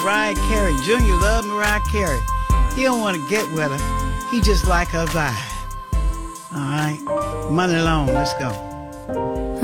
Mariah Carey. Junior love Mariah Carey. He don't want to get with her. He just like her vibe. All right. Money Long. Let's go.